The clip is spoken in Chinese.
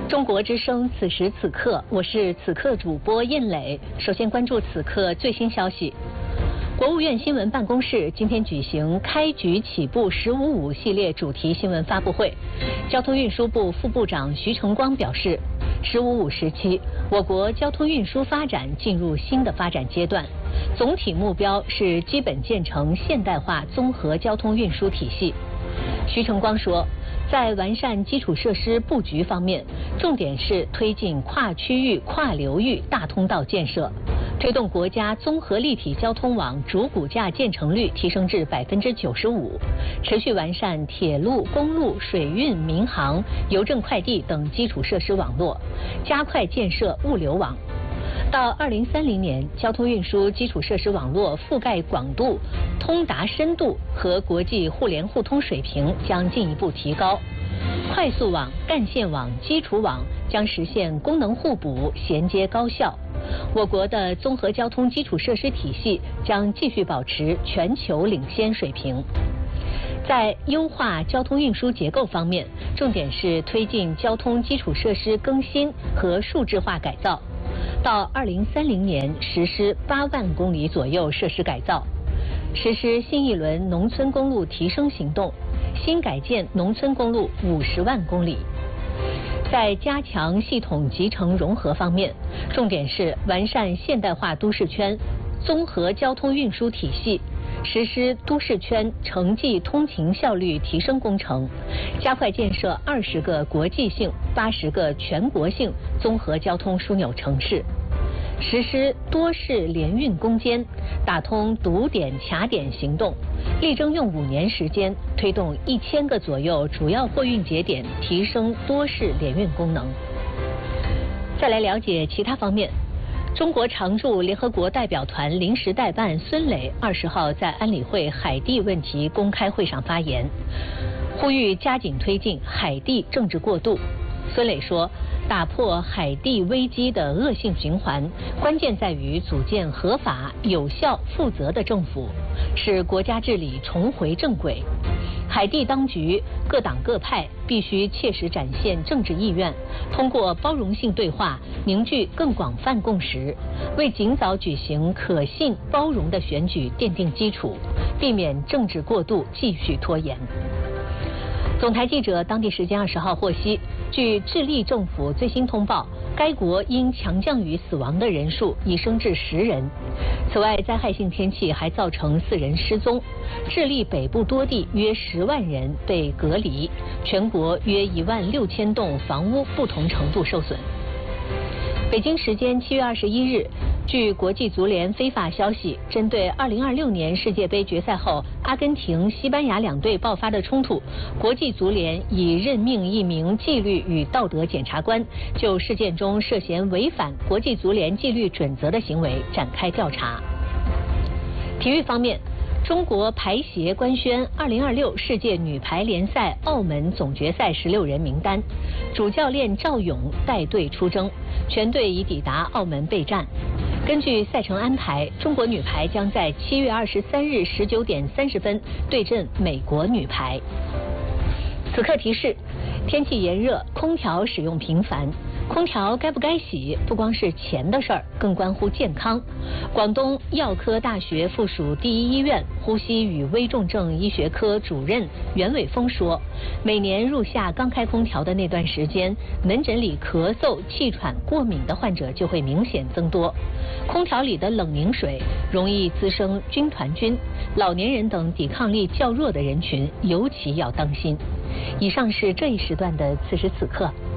中国之声，此时此刻，我是此刻主播印磊。首先关注此刻最新消息。国务院新闻办公室今天举行开局起步“15.5”系列主题新闻发布会。交通运输部副部长徐成光表示，“15.5”时期，我国交通运输发展进入新的发展阶段，总体目标是基本建成现代化综合交通运输体系。徐成光说，在完善基础设施布局方面，重点是推进跨区域、跨流域大通道建设，推动国家综合立体交通网主骨架建成率提升至95%，持续完善铁路、公路、水运、民航、邮政快递等基础设施网络，加快建设物流网。到2030年，交通运输基础设施网络覆盖广度、通达深度和国际互联互通水平将进一步提高，快速网、干线网、基础网将实现功能互补、衔接高效。我国的综合交通基础设施体系将继续保持全球领先水平。在优化交通运输结构方面，重点是推进交通基础设施更新和数字化改造。到2030年实施8万公里左右设施改造，实施新一轮农村公路提升行动，新改建农村公路50万公里。在加强系统集成融合方面，重点是完善现代化都市圈综合交通运输体系，实施都市圈城际通勤效率提升工程，加快建设20个国际性、80个全国性综合交通枢纽城市，实施多市联运攻坚，打通堵点卡点行动，力争用5年时间推动1000个左右主要货运节点提升多市联运功能。再来了解其他方面。中国常驻联合国代表团临时代办孙磊20号在安理会海地问题公开会上发言，呼吁加紧推进海地政治过渡。孙磊说，打破海地危机的恶性循环，关键在于组建合法、有效、负责的政府，使国家治理重回正轨。海地当局各党各派必须切实展现政治意愿，通过包容性对话凝聚更广泛共识，为尽早举行可信包容的选举奠定基础，避免政治过渡继续拖延。总台记者当地时间20号获悉，据智利政府最新通报，该国因强降雨死亡的人数已升至10人。此外，灾害性天气还造成4人失踪，智利北部多地约10万人被隔离，全国约16000栋房屋不同程度受损。北京时间7月21日，据国际足联非法消息，针对2026年世界杯决赛后阿根廷、西班牙两队爆发的冲突，国际足联已任命一名纪律与道德检察官，就事件中涉嫌违反国际足联纪律准则的行为展开调查。体育方面，中国排协官宣2026世界女排联赛澳门总决赛16人名单，主教练赵勇带队出征，全队已抵达澳门备战。根据赛程安排，中国女排将在7月23日19点30分对阵美国女排。此刻提示：天气炎热，空调使用频繁。空调该不该洗，不光是钱的事儿，更关乎健康。广东药科大学附属第一医院呼吸与危重症医学科主任袁伟峰说，每年入夏刚开空调的那段时间，门诊里咳嗽、气喘、过敏的患者就会明显增多。空调里的冷凝水容易滋生军团菌，老年人等抵抗力较弱的人群尤其要当心。以上是这一时段的此时此刻。